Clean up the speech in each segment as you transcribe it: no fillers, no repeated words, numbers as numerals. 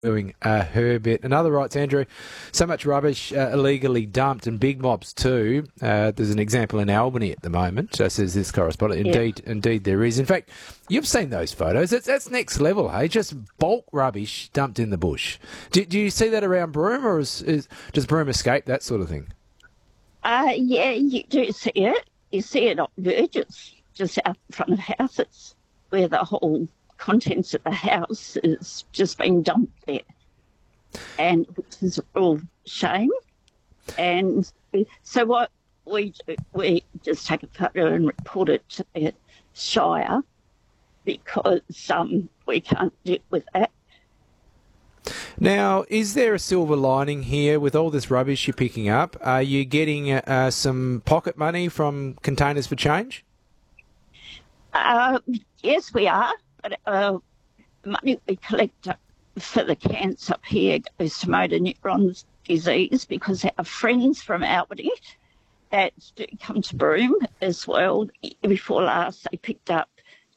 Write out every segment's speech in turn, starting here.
doing her bit. Another writes, Andrew, so much rubbish illegally dumped, and big mobs too. There's an example in Albany at the moment, says this correspondent. Indeed there is. In fact, you've seen those photos. That's next level, hey? Just bulk rubbish dumped in the bush. Do you see that around Broome, or does Broome escape that sort of thing? Yeah, you do see it. You see it on verges, just out in front of houses, where the whole contents of the house is just being dumped there, and which is a real shame. And so what we do, we just take a photo and report it to the Shire, because we can't deal with that. Now, is there a silver lining here with all this rubbish you're picking up? Are you getting some pocket money from Containers for Change? Yes, we are. But the money we collect for the cancer up here goes to motor neuron disease, because our friends from Albany that do come to Broome as well, before last, they picked up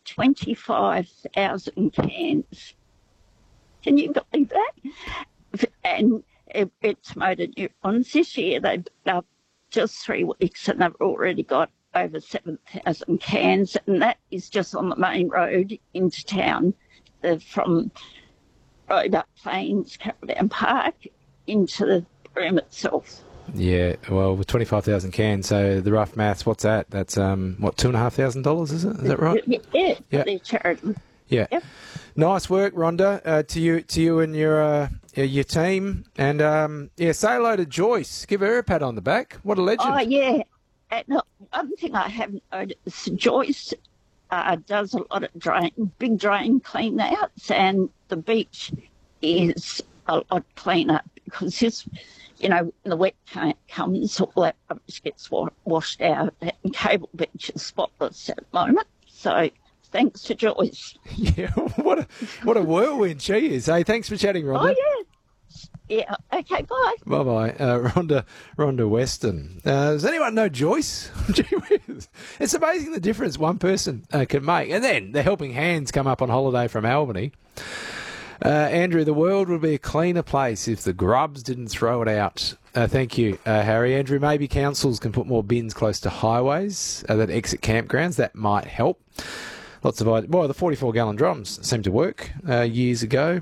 25,000 cans. Can you believe that? And it's motor neurons. This year they've been up just 3 weeks and they've already got over 7,000 cans, and that is just on the main road into town, from Roebuck Plains, Caravan Park, into the Broome itself. Yeah, well, with 25,000 cans, so the rough maths, what's that? That's, $2,500, is it? Is that right? Yeah. They're charity. Yeah. Yep. Nice work, Rhonda, to you and your team. And, say hello to Joyce. Give her a pat on the back. What a legend. Oh, yeah. And one thing I haven't noticed, Joyce does a lot of big drain clean outs, and the beach is a lot cleaner, because this, when the wet comes, all that rubbish gets washed out, and Cable Beach is spotless at the moment. So thanks to Joyce. Yeah, what a whirlwind she is. Hey, thanks for chatting, Rhonda. Oh, yeah. Yeah, okay, bye. Bye-bye. Rhonda Weston. Does anyone know Joyce? It's amazing the difference one person can make. And then the helping hands come up on holiday from Albany. Andrew, the world would be a cleaner place if the grubs didn't throw it out. Thank you, Harry. Andrew, maybe councils can put more bins close to highways that exit campgrounds. That might help. The 44-gallon drums seemed to work years ago.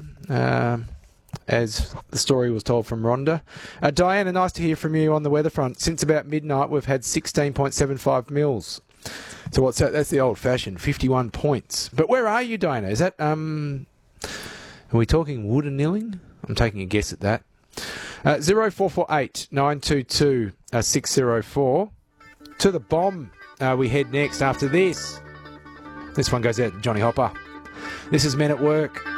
As the story was told from Rhonda. Diana, nice to hear from you on the weather front. Since about midnight, we've had 16.75 mils. So what's that? That's the old-fashioned 51 points. But where are you, Diana? Is that, are we talking Woodanilling? I'm taking a guess at that. 0448 922 604. To the bomb we head next after this. This one goes out to Johnny Hopper. This is Men at Work.